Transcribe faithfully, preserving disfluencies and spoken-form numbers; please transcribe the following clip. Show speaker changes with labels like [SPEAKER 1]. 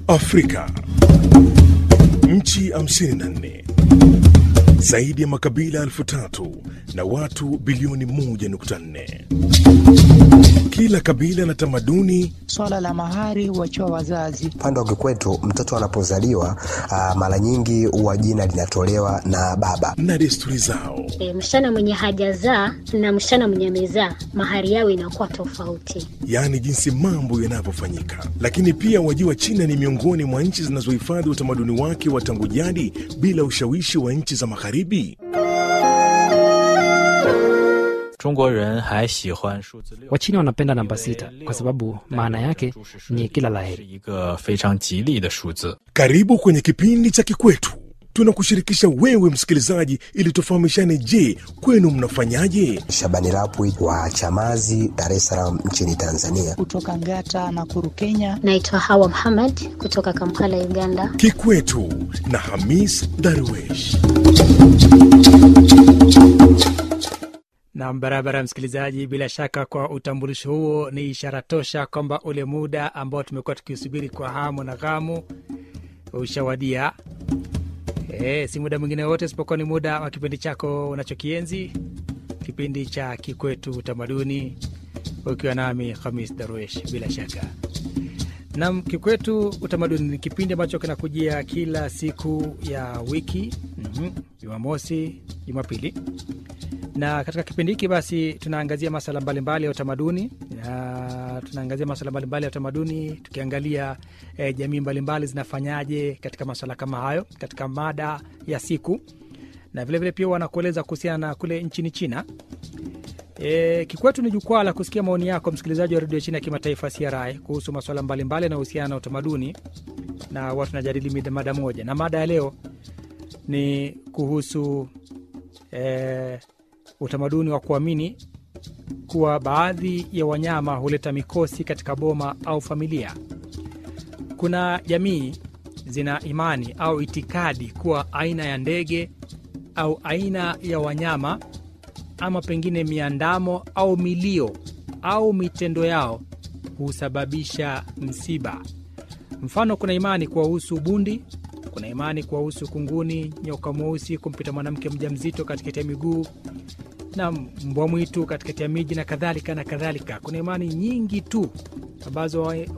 [SPEAKER 1] Afrika. Nchi hamsini na nne. Zaidi ya makabila elfu tatu na watu bilioni moja nukta nne. Kila kabila na tamaduni.
[SPEAKER 2] Swala la mahari huachiwa wazazi.
[SPEAKER 3] Upande wa kwetu mtoto anapozaliwa mara nyingi huwa jina linatolewa na baba.
[SPEAKER 1] Na desturi zao.
[SPEAKER 4] E, msichana mwenye hajazaa na msichana mwenye amezaa mahari yao inakuwa tofauti.
[SPEAKER 1] Yaani jinsi mambo yanavyofanyika. Lakini pia wajua China ni miongoni mwa nchi zinazohifadhi utamaduni wake wa tangu jadi bila ushawishi wa nchi za magharibi.
[SPEAKER 5] Wachina wanapenda namba sita kwa sababu maana yake ni kila laheri.
[SPEAKER 1] Karibu kwenye kipindi cha Kikwetu. Tunakushirikisha wewe msikilizaji ili tufahamishane, je, kwenu mnafanyaje?
[SPEAKER 3] Shabani Rapwi wa Chamazi, Dar es Salaam nchini Tanzania.
[SPEAKER 2] Kutoka Ngata na Kuru, Kenya.
[SPEAKER 4] Naitwa Hawa Muhammad kutoka Kampala, Uganda.
[SPEAKER 1] Kikwetu na Hamis Darwesh.
[SPEAKER 5] Na barabara msikilizaji, bila shaka kwa utambulisho huo ni ishara tosha kwamba ule muda ambao tumekuwa tukisubiri kwa hamu na ghamu ushawadia. Eh, si muda mwingine wote isipokuwa ni muda wa kipindi chako unachokienzi, kipindi cha Kikwetu Utamaduni, ukiwa nami Hamis Darwesh bila shaka. Na Kikwetu Utamaduni ni kipindi ambacho kinakujia kila siku ya wiki, mhm, Jumamosi, Jumapili. Na katika kipindi hiki basi tunaangazia masuala mbalimbali ya utamaduni. Na tunaangazia masuala mbalimbali ya utamaduni tukiangalia eh, jamii mbalimbali zinafanyaje katika masuala kama hayo katika mada ya siku. Na vile vile pia wanakueleza kuhusiana na kule nchini China. E, Kikwetu ni jukwaa la kusikia maoni yako msikilizaji wa Radio China Kimataifa C R I kuhusu masuala mbalimbali yanayohusiana na utamaduni, na watu tunajadili mada moja. Na mada ya leo ni kuhusu eh, utamaduni wa kuamini kuwa baadhi ya wanyama huleta mikosi katika boma au familia. Kuna jamii zina imani au itikadi kuwa aina ya ndege au aina ya wanyama ama pengine miandamo au milio au mitendo yao husababisha msiba. Mfano, kuna imani kuhusu bundi, kuna imani kuhusu kunguni, nyoka mweusi kumpita mwanamke mjamzito katikati ya miguu, na mbwa mwitu katikati ya miji na kadhalika na kadhalika. Kuna imani nyingi tu ambazo